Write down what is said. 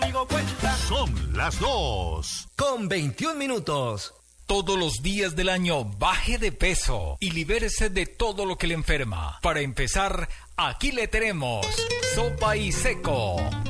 conmigo cuenta. Son las 2:21. Todos los días del año baje de peso y libérese de todo lo que le enferma. Para empezar, aquí le tenemos Sopa y Seco.